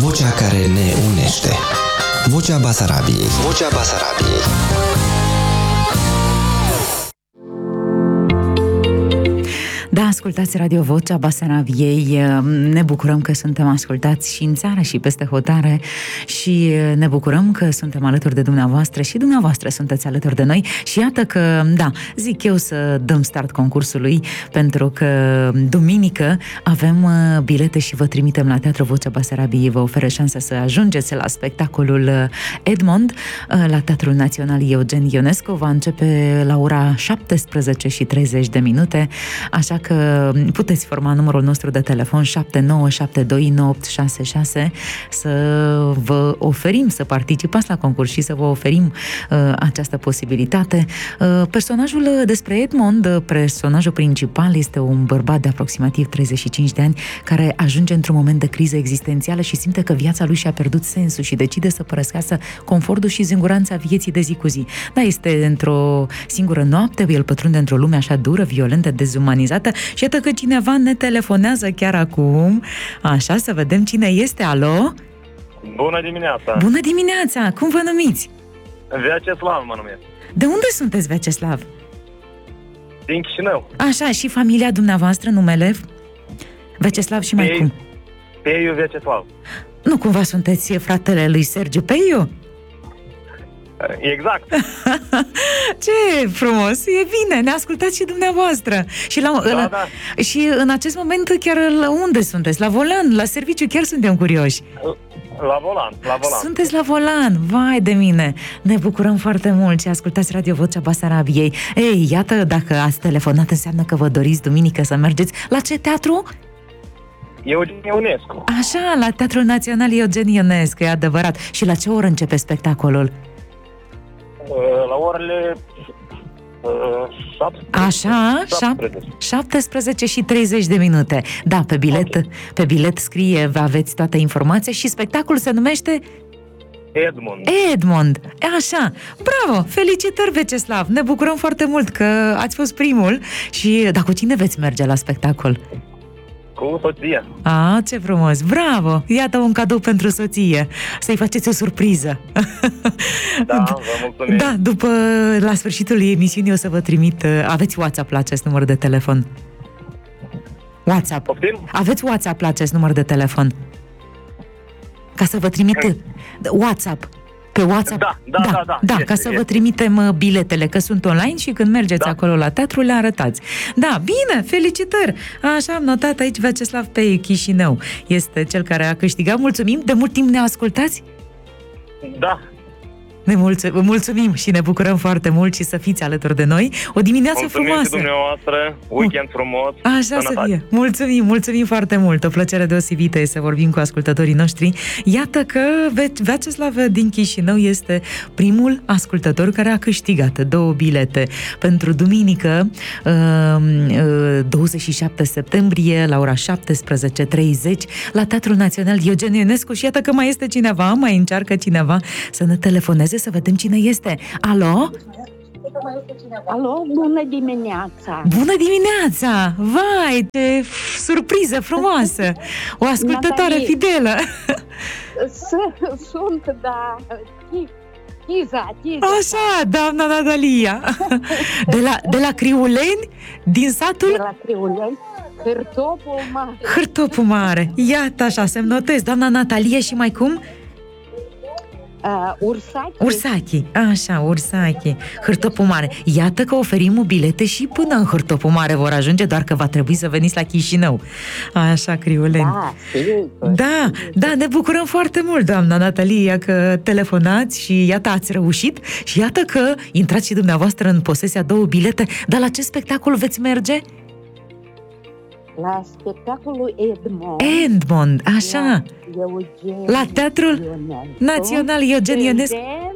Vocea care ne unește. Vocea Basarabiei. Vocea Basarabiei. Da, ascultați Radio Vocea Basarabiei. Ne bucurăm că suntem ascultați și în țară și peste hotare și ne bucurăm că suntem alături de dumneavoastră și dumneavoastră sunteți alături de noi și iată că, da, zic eu să dăm start concursului pentru că duminică avem bilete și vă trimitem la Teatrul Vocea Basarabiei. Vă oferă șansa să ajungeți la spectacolul Edmond la Teatrul Național Eugen Ionescu. Va începe la ora 17:30, așa că puteți forma numărul nostru de telefon 79729866 să vă oferim să participați la concurs și să vă oferim această posibilitate. Personajul despre Edmond, personajul principal, este un bărbat de aproximativ 35 de ani care ajunge într-un moment de criză existențială și simte că viața lui și-a pierdut sensul și decide să părăscească confortul și siguranța vieții de zi cu zi. Da, este într-o singură noapte, el pătrunde într-o lume așa dură, violentă, dezumanizată și iată că cineva ne telefonează chiar acum. Așa, să vedem cine este. Alo? Bună dimineața! Bună dimineața! Cum vă numiți? Vyacheslav mă numesc. De unde sunteți, Vyacheslav? Din Chișinău. Așa, și familia dumneavoastră, numele? Vyacheslav și mai cum? Peiu Vyacheslav. Nu cumva sunteți fratele lui Sergiu Peiu? Exact. Ce frumos, e bine, ne ascultați și dumneavoastră. Și, da. Și în acest moment chiar unde sunteți? La volan, la serviciu, chiar suntem curioși. La volan. Sunteți la volan, vai de mine. Ne bucurăm foarte mult și ascultați Radio Vocea Basarabiei. Ei, iată, dacă ați telefonat înseamnă că vă doriți duminică să mergeți. La ce teatru? Eugen Ionescu. Așa, la Teatrul Național Eugen Ionescu, e adevărat. Și la ce oră începe spectacolul? La orele 17:30. Da, pe bilet scrie, aveți toată informația și spectacolul se numește Edmond. Așa, bravo, felicitări, Vyacheslav. Ne bucurăm foarte mult că ați fost primul. Și dar cu cine veți merge la spectacol? Cu soția. Ce frumos, bravo! Iată un cadou pentru soție. Să-i faceți o surpriză. Da, vă mulțumim. Da, după, la sfârșitul emisiunii o să vă trimit. Aveți WhatsApp la acest număr de telefon? WhatsApp. Poftim? Aveți WhatsApp la acest număr de telefon? Ca să vă trimit WhatsApp. Pe WhatsApp? Da. Ca să vă trimitem biletele, că sunt online și când mergeți acolo la teatru le arătați. Da, bine, felicitări! Așa am notat aici, Vyacheslav Peiu, Chișinău. Este cel care a câștigat. Mulțumim! De mult timp ne ascultați? Da. Ne mulțumim și ne bucurăm foarte mult și să fiți alături de noi. O dimineață frumoasă! Mulțumim și dumneavoastră, weekend frumos! Așa să fie! Mulțumim foarte mult! O plăcere deosebită e să vorbim cu ascultătorii noștri. Iată că Vyacheslav din Chișinău este primul ascultător care a câștigat 2 bilete pentru duminică 27 septembrie la ora 17:30 la Teatrul Național Eugen Ionescu și iată că mai este cineva, mai încearcă cineva să ne telefoneze să vedem cine este. Alo? Alo, bună dimineața! Bună dimineața! Vai, ce surpriză frumoasă! O ascultătoare fidelă! Sunt, da, Tiza. Așa, doamna Natalia! De la Criuleni? Din satul? De la Criuleni, Hârtopul Mare. Hârtopul Mare! Iată așa, să-mi notez, doamna Natalia și mai cum? Ursachi. Așa, Ursachi. Hârtopul Mare. Iată că oferim bilete și până în Hârtopul Mare vor ajunge, doar că va trebui să veniți la Chișinău. Așa, Criuleni. Da, ne bucurăm foarte mult, doamna Natalia, că telefonați și iată ați reușit și iată că intrați și dumneavoastră în posesia 2 bilete. Dar la ce spectacol veți merge? La spectacolul Edmond, așa. La Teatrul Național Eugen Ionescu.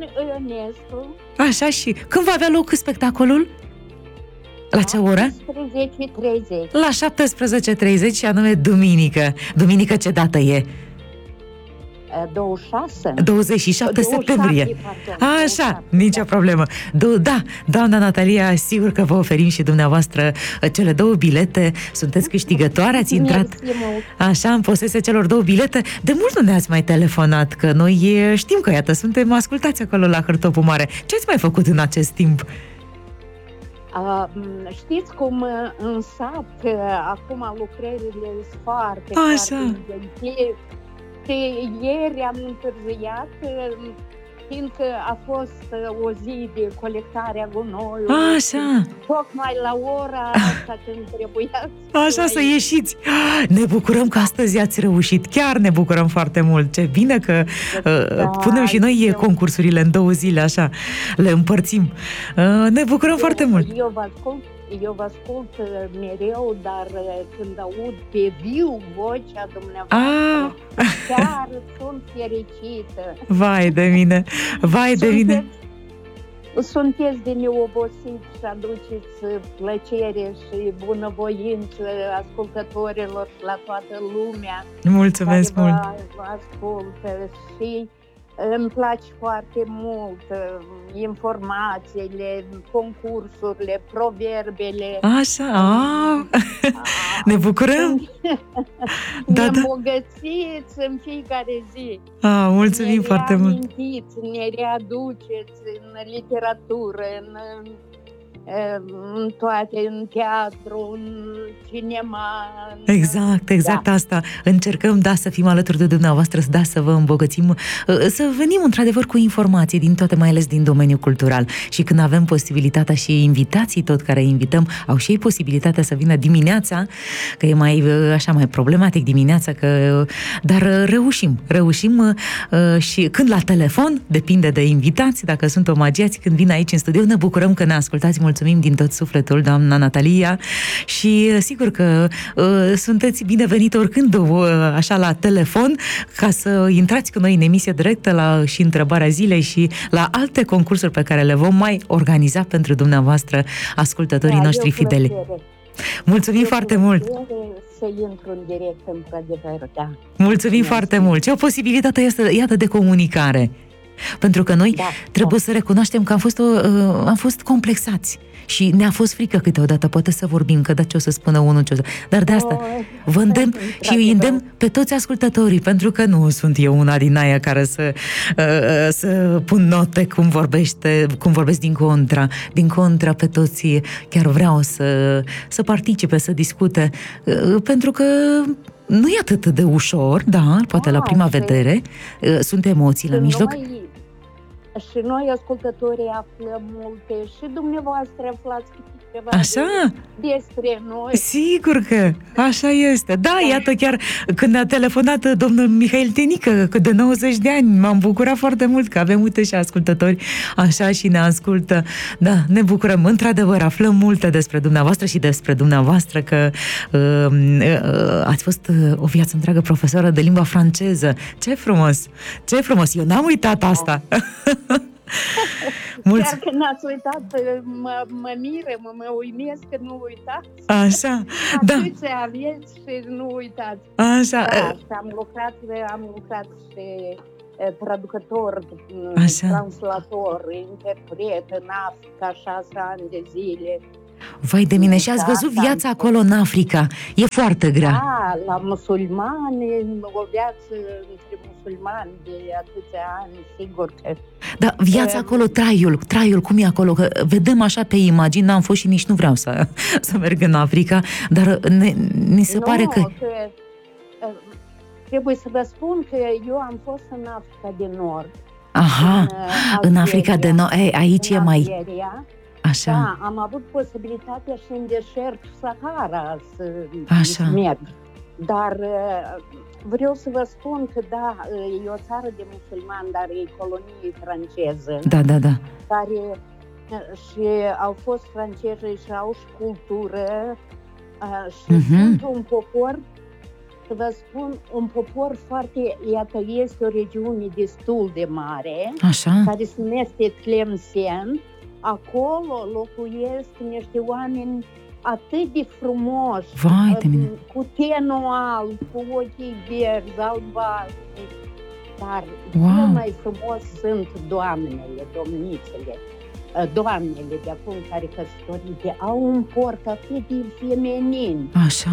Așa, și când va avea loc spectacolul? La ce oră? 17:30. La 17:30 și anume duminică. Duminică ce dată e? 26? 27 septembrie. pardon, Așa, 27, nicio problemă. Da, doamna Natalia, sigur că vă oferim și dumneavoastră cele 2 bilete. Sunteți câștigătoare, ați intrat Mersi mult. așa în posesia celor 2 bilete. De mult nu ne-ați mai telefonat, că noi știm că, iată, suntem ascultați acolo la Hârtopul Mare. Ce ați mai făcut în acest timp? Știți cum în sat acum lucrările sunt foarte, Așa. foarte intense. Ieri am întârziat fiindcă a fost o zi de colectare a gunoiului. Așa. Tocmai la ora asta când trebuia Așa să ieșiți. Ne bucurăm că astăzi ați reușit. Chiar ne bucurăm foarte mult. Ce bine că punem și noi concursurile în 2 zile, așa. Le împărțim. Ne bucurăm foarte mult. Eu vă ascult mereu, dar când aud pe viu vocea dumneavoastră, chiar sunt fericită. Vai de mine. Sunteți de neobosit și aduceți plăcere și bunăvoință ascultătorilor și la toată lumea. Mulțumesc care mult. vă ascultă și îmi place foarte mult informațiile, concursurile, proverbele. Așa, ne bucurăm. Ne îmbogățiți în fiecare zi. Mulțumim foarte mult. Ne readuceți în literatură, în toate, în teatru, în cinema. Exact asta. Încercăm, să fim alături de dumneavoastră, să vă îmbogățim, să venim într-adevăr cu informații din toate, mai ales din domeniul cultural. Și când avem posibilitatea și invitații tot care invităm, au și ei posibilitatea să vină dimineața, că e mai problematic dimineața, dar reușim și când la telefon, depinde de invitați, dacă sunt omagiați, când vin aici în studio, ne bucurăm că ne ascultați. Mulțumim din tot sufletul, doamna Natalia, și sigur că sunteți binevenite oricând așa la telefon, ca să intrați cu noi în emisie directă la și întrebarea zilei și la alte concursuri pe care le vom mai organiza pentru dumneavoastră, ascultătorii noștri fideli. Mulțumim foarte mult! Să intru în direct, într-adevăr, da. Mulțumim foarte mult! Și o posibilitate iată de comunicare. Pentru că noi trebuie să recunoaștem că am fost complexați și ne-a fost frică câteodată, poate să vorbim, că ce o să spună unul, dar de asta vă îndemn și îi îndemn pe toți ascultătorii, pentru că nu sunt eu una din aia care să pun note cum vorbesc din contra pe toți, chiar vreau să participe, să discute, pentru că nu e atât de ușor, poate la prima vedere, sunt emoții la mijloc. Și noi, ascultătorii, aflăm multe și dumneavoastră aflați ceva despre noi. Sigur că așa este. Da, iată, chiar când a telefonat domnul Mihail Tenică, că de 90 de ani, m-am bucurat foarte mult că avem, uite, și ascultători așa și ne ascultă. Da, ne bucurăm. Într-adevăr, aflăm multe despre dumneavoastră și despre dumneavoastră, că ați fost o viață întreagă profesoră de limba franceză. Ce frumos! Ce frumos! Eu n-am uitat asta. Chiar că n-ați uitat, mă miră, mă uimesc că nu uitați. Așa, Atâția aveți și nu uitați. Așa. Și am lucrat și traducător, translator, interpret în Africa 6 ani de zile. Vai de mine, și ați văzut viața acolo în Africa? E foarte grea. Da, la musulmani, o viață între musulmani de atâția ani, sigur că... Da, viața acolo, traiul, cum e acolo? Că vedem așa pe imagini, n-am fost și nici nu vreau să merg în Africa, dar ni se pare că... Trebuie să vă spun că eu am fost în Africa de Nord. Aha, în Africa de Nord, aici e mai... Așa. Da, am avut posibilitatea și în deșertul Sahara să merg. Dar vreau să vă spun că e o țară de musulmani, dar e colonie franceză. Da. Care și au fost francezi și au și cultură și sunt un popor, să vă spun, un popor foarte, iată, este o regiune destul de mare, care se numește Tlemcen. Acolo locuiesc niște oameni atât de frumoși, cu tenul alb, cu ochii verzi, albaștri, Dar Wow. cel mai frumos sunt doamnele, domnițele, doamnele de acum care căsătorite au un port atât de feminin, Așa.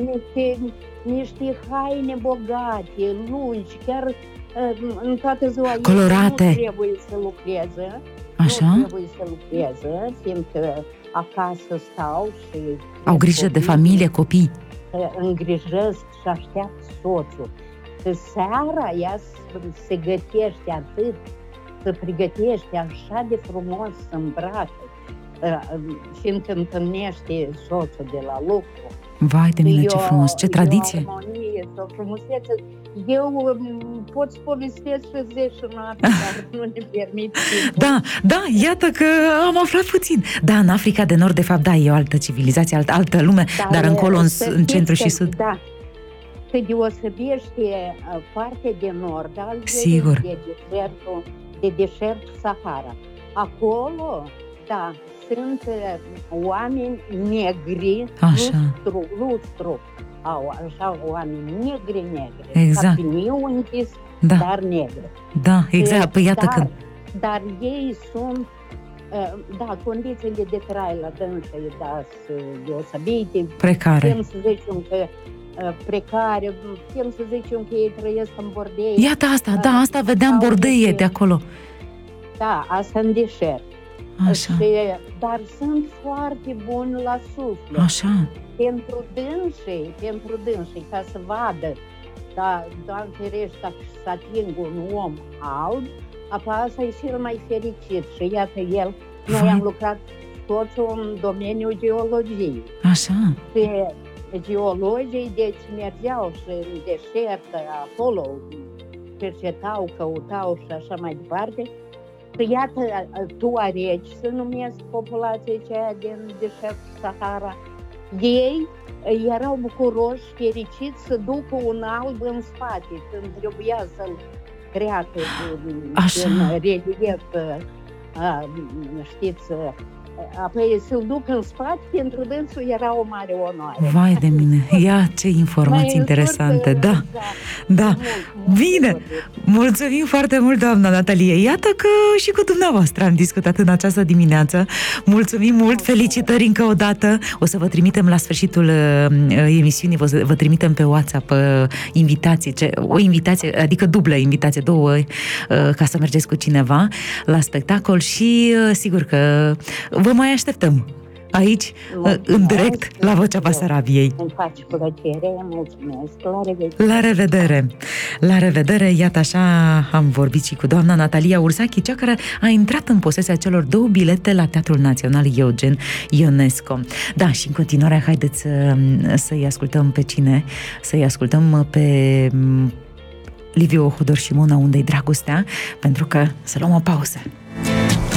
niște haine bogate, lungi, chiar în toată ziua Colorate. ei nu trebuie să lucreze, Așa. nu trebuie să lucreze, fiindcă acasă stau și Au grijă de familie, copii. îngrijesc și așteaptă soțul. Și seara ea se gătește atât, se pregătește așa de frumos să îmbracă, fiindcă întâlnește soțul de la lucru. Vai de mine, ce frumos, ce tradiție. E o armonie, o frumusețe. Eu pot să povestesc și 10 noapte, dar nu ne permit timpul. Da, iată că am aflat puțin. Da, în Africa de Nord, de fapt, da, e o altă civilizație, altă lume, dar încolo, în centru și sud. Da, se deosebește partea de nord al Sigur. de deșertul Sahara. Acolo, da, sunt oameni negri, Așa. lustru, au așa oameni negri, Exact. capiniu închis, Da, dar negri. da, exact, păi iată când. Dar ei sunt, da, condițiile de trai la dânsă, da, sunt deosebite. Precare. Putem să zicem că precare, putem să zicem că ei trăiesc în bordei. Iată asta, da, asta vedeam bordeie de acolo. Da, asta în deșert. Așa, Dar sunt foarte buni la suflet. așa. Pentru dânsii, ca să vadă, da, Doamne ferește, dacă să ating un om alb, apoi asta e cel mai fericit. Și iată el, noi Vai. am lucrat toți în domeniul geologiei. Așa. Și geologii, deci, mergeau și în deșert, acolo, cercetau, căutau și așa mai departe. Și iată, tuaregi se numesc populația aceea din deșertul Sahara. Ei erau bucuroși, fericiți să ducă un alb în spate, când trebuia să-l treacă în relief, știți, apoi să-l duc în spate, pentru dânsul era o mare onoare. Vai de mine, ia ce informații interesante, da. Da. Bine, mulțumim foarte mult, doamna Natalie. Iată că și cu dumneavoastră am discutat în această dimineață. Mulțumim mult, felicitări încă o dată. O să vă trimitem la sfârșitul emisiunii, vă trimitem pe WhatsApp o invitație, adică dublă invitație, două, ca să mergeți cu cineva la spectacol și sigur că vă mai așteptăm aici, în direct, la Vocea Basarabiei. Îmi face plăcere, mulțumesc, la revedere! La revedere! La revedere! Iată, așa am vorbit și cu doamna Natalia Ursachi, cea care a intrat în posesia celor 2 bilete la Teatrul Național Eugen Ionesco. Da, și în continuare, haideți să-i ascultăm pe cine? Să-i ascultăm pe Liviu Hodor și Mona, Unde-i dragostea? Pentru că să luăm o pauză.